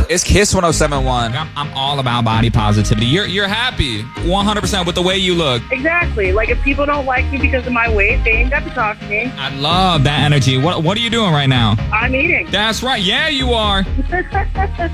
It's Kiss 107.1. I'm all about body positivity. You're happy 100% with the way you look. Exactly. Like, if people don't like me because of my weight, they ain't got to talk to me. I love that energy. What are you doing right now? I'm eating. That's right. Yeah, you are.